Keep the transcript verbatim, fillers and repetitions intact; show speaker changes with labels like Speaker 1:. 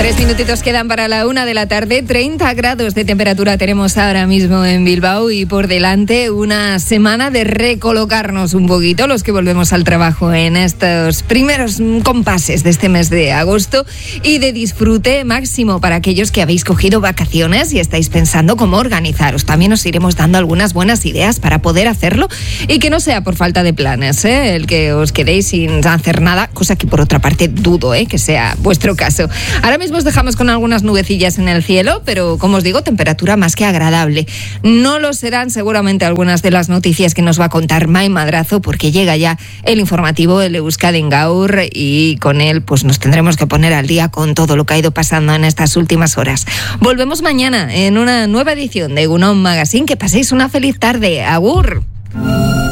Speaker 1: Tres minutitos quedan para la una de la tarde. treinta grados de temperatura tenemos ahora mismo en Bilbao y por delante una semana de recolocarnos un poquito los que volvemos al trabajo en estos primeros compases de este mes de agosto y de disfrute máximo para aquellos que habéis cogido vacaciones y estáis pensando cómo organizaros. También os iremos dando algunas buenas ideas para poder hacerlo y que no sea por falta de planes, ¿eh? El que os quedéis sin hacer nada, cosa que por otra parte dudo, ¿eh? Que sea vuestro caso. Ahora mismo os dejamos con algunas nubecillas en el cielo, pero como os digo, temperatura más que agradable. No lo serán seguramente algunas de las noticias que nos va a contar Mai Madrazo, porque llega ya el informativo, el Euskadi Gaur, y con él pues nos tendremos que poner al día con todo lo que ha ido pasando en estas últimas horas. Volvemos mañana en una nueva edición de Egunon Magazine. Que paséis una feliz tarde. Agur.